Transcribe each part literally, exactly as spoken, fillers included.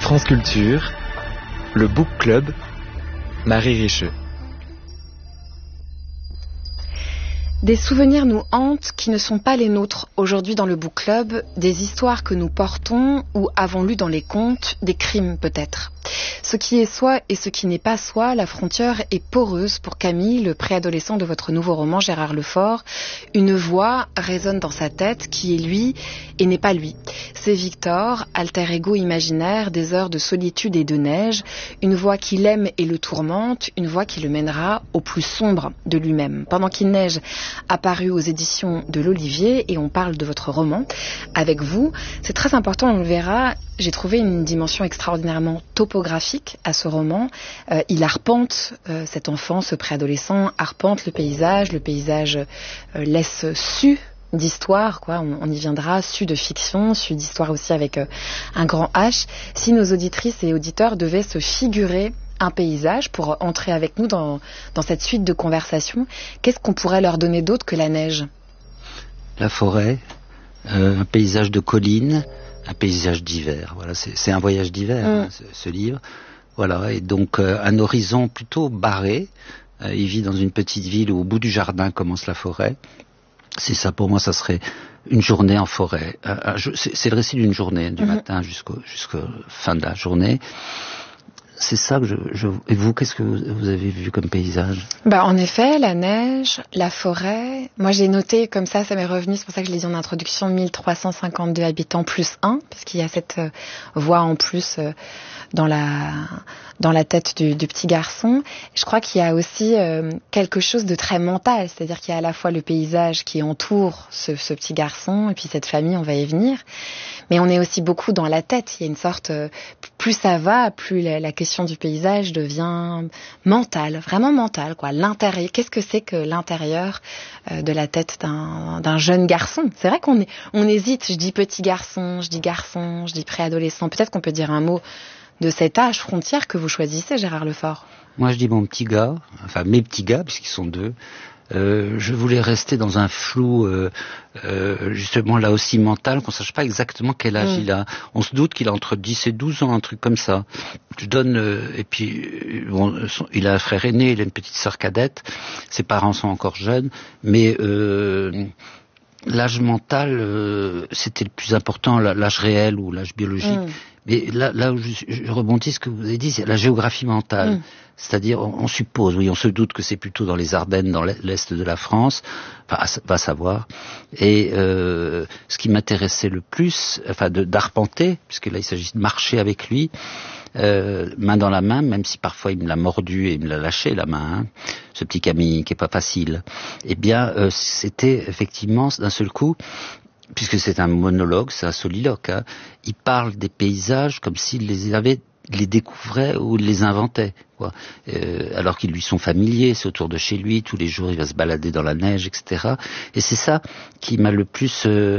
France Culture, le Book Club, Marie Richeux. Des souvenirs nous hantent qui ne sont pas les nôtres aujourd'hui dans le Book Club, des histoires que nous portons ou avons lues dans les contes, des crimes peut-être. Ce qui est soi et ce qui n'est pas soi, la frontière est poreuse pour Camille, le préadolescent de votre nouveau roman Gérard Lefort. Une voix résonne dans sa tête qui est lui et n'est pas lui. C'est Victor, alter ego imaginaire des heures de solitude et de neige, une voix qui l'aime et le tourmente, une voix qui le mènera au plus sombre de lui-même. Pendant qu'il neige, apparu aux éditions de l'Olivier, et on parle de votre roman avec vous. C'est très important, on le verra. J'ai trouvé une dimension extraordinairement topographique à ce roman. Euh, il arpente euh, cet enfant, ce préadolescent, arpente le paysage. Le paysage euh, laisse su d'histoire, quoi. On, on y viendra, su de fiction, su d'histoire aussi avec euh, un grand H. Si nos auditrices et auditeurs devaient se figurer un paysage pour entrer avec nous dans, dans cette suite de conversations, qu'est-ce qu'on pourrait leur donner d'autre que la neige ? La forêt, euh, un paysage de collines, un paysage d'hiver. Voilà, c'est, c'est un voyage d'hiver, mmh. hein, ce, ce livre. Voilà, et donc euh, un horizon plutôt barré. Euh, il vit dans une petite ville où au bout du jardin commence la forêt. C'est ça, pour moi, ça serait une journée en forêt. Euh, c'est, c'est le récit d'une journée, du mmh. matin jusqu'au, jusqu'au fin de la journée. C'est ça que je, je... Et vous, qu'est-ce que vous avez vu comme paysage ? Bah, en effet, la neige, la forêt. Moi, j'ai noté comme ça, ça m'est revenu, c'est pour ça que je l'ai dit en introduction, mille trois cent cinquante-deux habitants plus un, parce qu'il y a cette euh, voix en plus euh, dans la dans la tête du, du petit garçon. Je crois qu'il y a aussi euh, quelque chose de très mental, c'est-à-dire qu'il y a à la fois le paysage qui entoure ce, ce petit garçon, et puis cette famille, on va y venir. Mais on est aussi beaucoup dans la tête. Il y a une sorte, euh, plus ça va, plus la, la question du paysage devient mentale, vraiment mentale, quoi. L'intérieur, qu'est-ce que c'est que l'intérieur euh, de la tête d'un, d'un jeune garçon ? C'est vrai qu'on est, on hésite. Je dis petit garçon, je dis garçon, je dis préadolescent. Peut-être qu'on peut dire un mot de cet âge frontière que vous choisissez, Gérard Lefort. Moi, je dis mon petit gars, enfin mes petits gars, puisqu'ils sont deux. Euh, je voulais rester dans un flou, euh, euh, justement là aussi mental, qu'on sache pas exactement quel âge mmh. il a. On se doute qu'il a entre dix et douze ans, un truc comme ça. Je donne, euh, et puis bon, son, il a un frère aîné, il a une petite sœur cadette. Ses parents sont encore jeunes, mais euh, l'âge mental, euh, c'était le plus important, l'âge réel ou l'âge biologique. Mmh. Mais là, là où je, je rebondis ce que vous avez dit, c'est la géographie mentale. Mmh. C'est-à-dire, on, on suppose, oui, on se doute que c'est plutôt dans les Ardennes, dans l'est de la France, enfin, va savoir. Et euh, ce qui m'intéressait le plus, enfin, de, d'arpenter, puisque là, il s'agit de marcher avec lui, euh, main dans la main, même si parfois il me l'a mordu et il me l'a lâché la main, hein, ce petit Camille qui est pas facile. Eh bien, euh, c'était effectivement d'un seul coup. Puisque c'est un monologue, c'est un soliloque, hein, il parle des paysages comme s'il les avait, les découvrait ou les inventait, quoi. Euh, alors qu'ils lui sont familiers, c'est autour de chez lui, tous les jours il va se balader dans la neige, et cetera. Et c'est ça qui m'a le plus euh,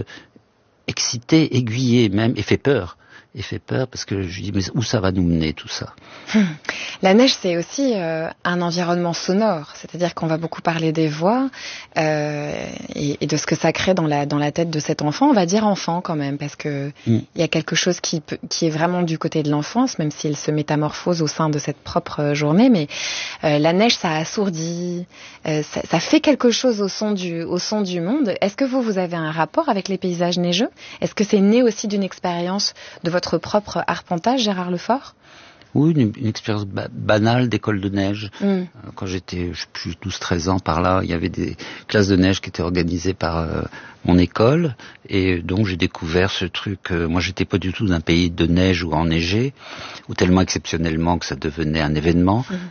excité, aiguillé même, et fait peur. Et fait peur parce que je dis mais où ça va nous mener tout ça ? Hum. La neige, c'est aussi euh, un environnement sonore, c'est-à-dire qu'on va beaucoup parler des voix euh, et, et de ce que ça crée dans la dans la tête de cet enfant. On va dire enfant quand même parce que il mm. y a quelque chose qui peut, qui est vraiment du côté de l'enfance, même s'il se métamorphose au sein de cette propre journée. Mais euh, la neige, ça assourdit, euh, ça, ça fait quelque chose au son du au son du monde. Est-ce que vous vous avez un rapport avec les paysages neigeux ? Est-ce que c'est né aussi d'une expérience de votre propre arpentage, Gérard Lefort ? Oui, une, une expérience ba- banale d'école de neige. Mm. Quand j'étais, je sais plus, douze treize ans par là, il y avait des classes de neige qui étaient organisées par euh, mon école. Et donc j'ai découvert ce truc. Euh, moi, j'étais pas du tout d'un pays de neige ou enneigé, ou tellement exceptionnellement que ça devenait un événement. Mm.